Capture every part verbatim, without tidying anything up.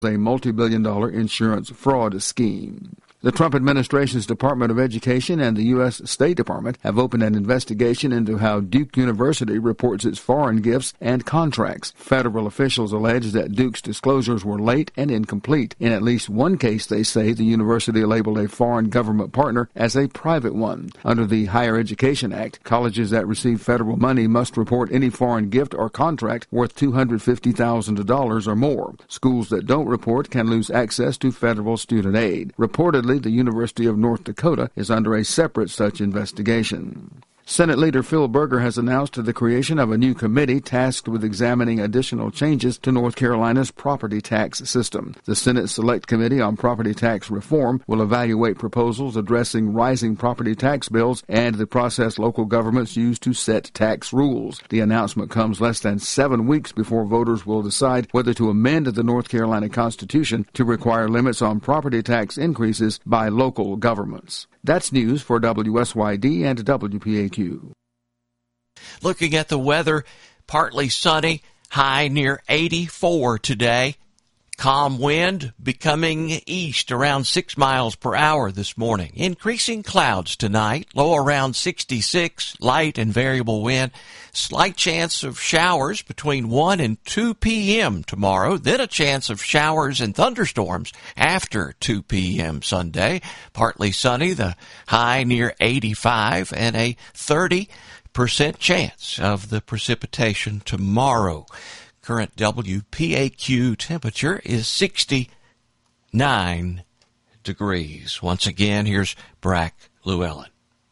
a multi-billion dollar insurance fraud scheme. The Trump administration's Department of Education and the U S State Department have opened an investigation into how Duke University reports its foreign gifts and contracts. Federal officials allege that Duke's disclosures were late and incomplete. In at least one case, they say the university labeled a foreign government partner as a private one. Under the Higher Education Act, colleges that receive federal money must report any foreign gift or contract worth two hundred fifty thousand dollars or more. Schools that don't report can lose access to federal student aid. Reportedly, the University of North Dakota is under a separate such investigation. Senate Leader Phil Berger has announced the creation of a new committee tasked with examining additional changes to North Carolina's property tax system. The Senate Select Committee on Property Tax Reform will evaluate proposals addressing rising property tax bills and the process local governments use to set tax rules. The announcement comes less than seven weeks before voters will decide whether to amend the North Carolina Constitution to require limits on property tax increases by local governments. That's news for W S Y D and W P A Q. Looking at the weather, partly sunny, high near eighty-four today. Calm wind becoming east around six miles per hour this morning. Increasing clouds tonight, low around sixty-six, light and variable wind. Slight chance of showers between one and two p.m. tomorrow, then a chance of showers and thunderstorms after two p.m. Sunday. Partly sunny, the high near eighty-five, and a thirty percent chance of the precipitation tomorrow. Current W P A Q temperature is sixty-nine degrees. Once again, here's Brack Llewellyn.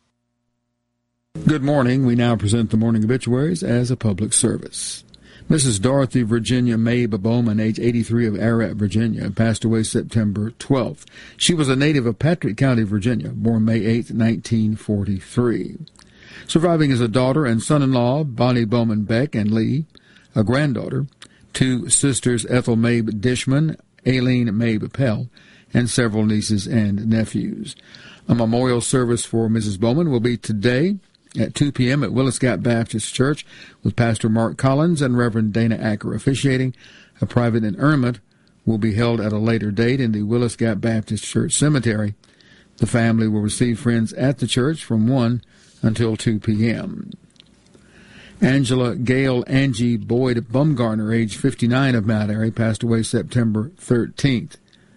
Good morning. We now present the morning obituaries as a public service. Missus Dorothy Virginia Mabe Bowman, age eighty-three, of Ararat, Virginia, passed away September twelfth. She was a native of Patrick County, Virginia, born May eighth, nineteen forty-three. Surviving is a daughter and son-in-law, Bonnie Bowman Beck and Lee, a granddaughter, two sisters, Ethel Mabe Dishman, Aileen Mabe Pell, and several nieces and nephews. A memorial service for Missus Bowman will be today at two p.m. at Willis Gap Baptist Church with Pastor Mark Collins and Reverend Dana Acker officiating. A private interment will be held at a later date in the Willis Gap Baptist Church Cemetery. The family will receive friends at the church from one until two p.m. Angela Gail Angie Boyd Bumgarner, age fifty-nine, of Mount Airy, passed away September thirteenth.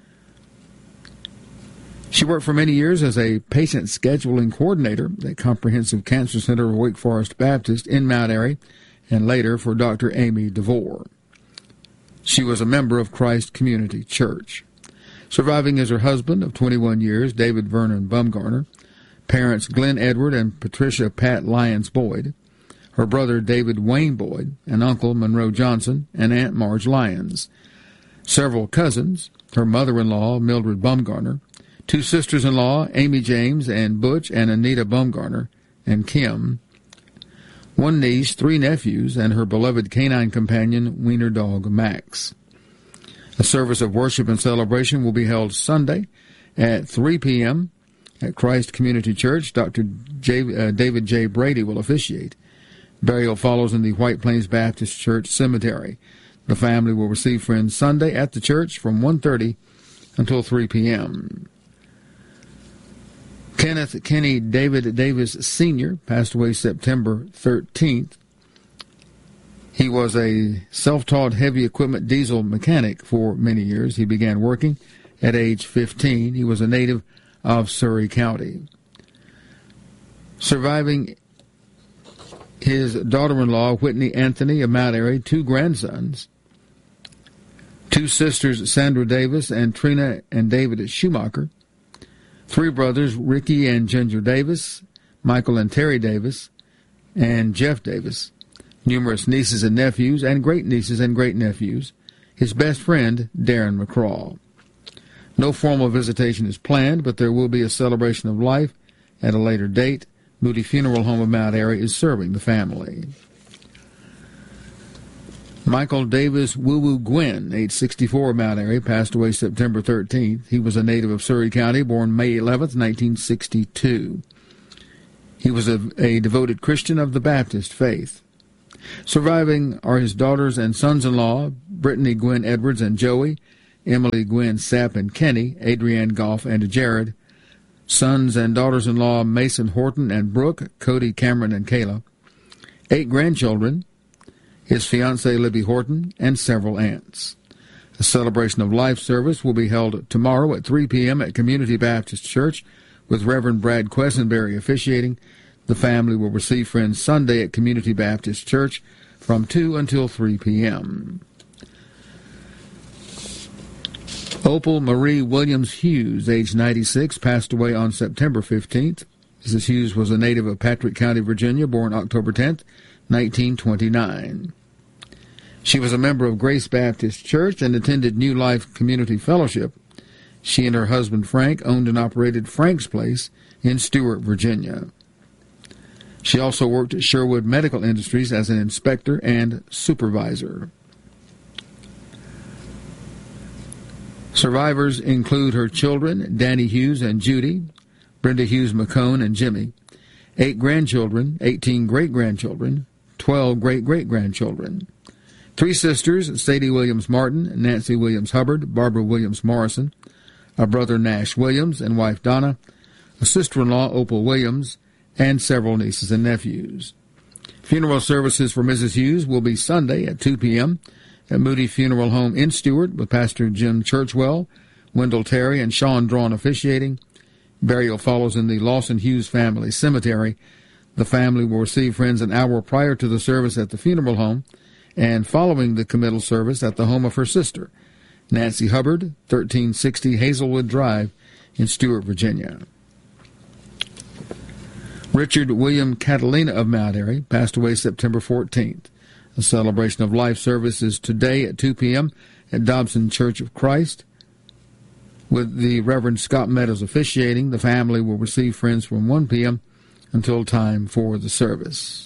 She worked for many years as a patient scheduling coordinator at Comprehensive Cancer Center of Wake Forest Baptist in Mount Airy, and later for Doctor Amy DeVore. She was a member of Christ Community Church. Surviving is her husband of twenty-one years, David Vernon Bumgarner, parents Glenn Edward and Patricia Pat Lyons Boyd, her brother David Wayne Boyd, and uncle Monroe Johnson, and Aunt Marge Lyons. Several cousins, her mother-in-law Mildred Bumgarner, two sisters-in-law Amy James and Butch and Anita Bumgarner, and Kim, one niece, three nephews, and her beloved canine companion Wiener dog Max. A service of worship and celebration will be held Sunday at three p.m. at Christ Community Church. Doctor J, uh, David J. Brady will officiate. Burial follows in the White Plains Baptist Church Cemetery. The family will receive friends Sunday at the church from one thirty until three p.m. Kenneth Kenny David Davis Senior passed away September thirteenth. He was a self-taught heavy equipment diesel mechanic for many years. He began working at age fifteen. He was a native of Surry County. Surviving his daughter-in-law, Whitney Anthony of Mount Airy, two grandsons, two sisters, Sandra Davis and Trina and David Schumacher, three brothers, Ricky and Ginger Davis, Michael and Terry Davis, and Jeff Davis, numerous nieces and nephews, and great-nieces and great-nephews, his best friend, Darren McCraw. No formal visitation is planned, but there will be a celebration of life at a later date. Moody Funeral Home of Mount Airy is serving the family. Michael Davis Woo-Woo Gwynn, age sixty-four, of Mount Airy, passed away September thirteenth. He was a native of Surry County, born May eleventh, nineteen sixty-two. He was a, a devoted Christian of the Baptist faith. Surviving are his daughters and sons-in-law, Brittany Gwynn Edwards and Joey, Emily, Gwen, Sapp, and Kenny, Adrienne, Goff, and Jared. Sons and daughters-in-law Mason, Horton, and Brooke, Cody, Cameron, and Kayla. Eight grandchildren, his fiancée Libby Horton, and several aunts. A celebration of life service will be held tomorrow at three p.m. at Community Baptist Church with Reverend Brad Quesenberry officiating. The family will receive friends Sunday at Community Baptist Church from two until three p.m. Opal Marie Williams Hughes, age ninety-six, passed away on September fifteenth. Missus Hughes was a native of Patrick County, Virginia, born October tenth, nineteen twenty-nine. She was a member of Grace Baptist Church and attended New Life Community Fellowship. She and her husband Frank owned and operated Frank's Place in Stewart, Virginia. She also worked at Sherwood Medical Industries as an inspector and supervisor. Survivors include her children, Danny Hughes and Judy, Brenda Hughes McCone and Jimmy, eight grandchildren, eighteen great-grandchildren, twelve great-great-grandchildren, three sisters, Sadie Williams Martin, Nancy Williams Hubbard, Barbara Williams Morrison, a brother Nash Williams and wife Donna, a sister-in-law Opal Williams, and several nieces and nephews. Funeral services for Missus Hughes will be Sunday at two p.m. at Moody Funeral Home in Stewart with Pastor Jim Churchwell, Wendell Terry, and Sean Drawn officiating. Burial follows in the Lawson Hughes family cemetery. The family will receive friends an hour prior to the service at the funeral home and following the committal service at the home of her sister, Nancy Hubbard, thirteen sixty Hazelwood Drive in Stewart, Virginia. Richard William Catalina of Mount Airy passed away September fourteenth. A celebration of life service is today at two p.m. at Dobson Church of Christ. With the Reverend Scott Meadows officiating, the family will receive friends from one p.m. until time for the service.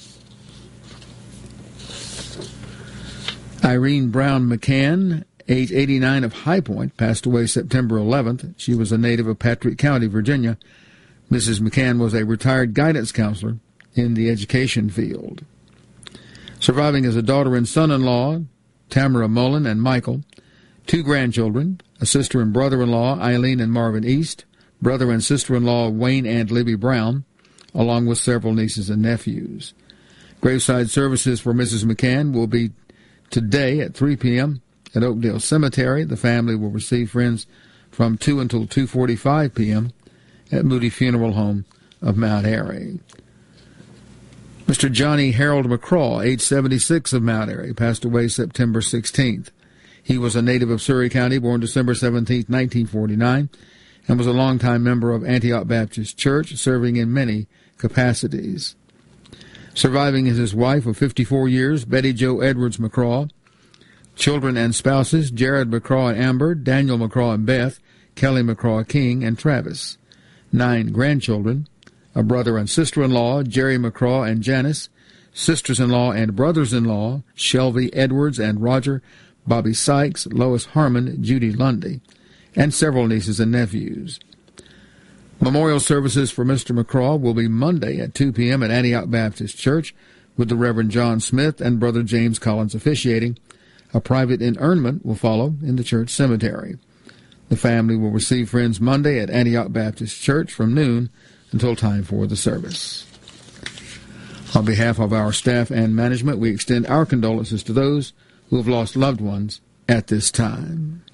Irene Brown McCann, age eighty-nine, of High Point, passed away September eleventh. She was a native of Patrick County, Virginia. Missus McCann was a retired guidance counselor in the education field. Surviving is a daughter and son-in-law, Tamara Mullen and Michael, two grandchildren, a sister and brother-in-law, Eileen and Marvin East, brother and sister-in-law, Wayne and Libby Brown, along with several nieces and nephews. Graveside services for Missus McCann will be today at three p.m. at Oakdale Cemetery. The family will receive friends from two until two forty-five p.m. at Moody Funeral Home of Mount Airy. Mister Johnny Harold McCraw, age seventy-six, of Mount Airy, passed away September sixteenth. He was a native of Surrey County, born December seventeenth, nineteen forty-nine, and was a longtime member of Antioch Baptist Church, serving in many capacities. Surviving is his wife of fifty-four years, Betty Jo Edwards McCraw, children and spouses, Jared McCraw and Amber, Daniel McCraw and Beth, Kelly McCraw King, and Travis. Nine grandchildren, a brother and sister-in-law, Jerry McCraw and Janice, sisters-in-law and brothers-in-law, Shelby Edwards and Roger, Bobby Sykes, Lois Harmon, Judy Lundy, and several nieces and nephews. Memorial services for Mister McCraw will be Monday at two p.m. at Antioch Baptist Church with the Reverend John Smith and Brother James Collins officiating. A private interment will follow in the church cemetery. The family will receive friends Monday at Antioch Baptist Church from noon until time for the service. On behalf of our staff and management, we extend our condolences to those who have lost loved ones at this time.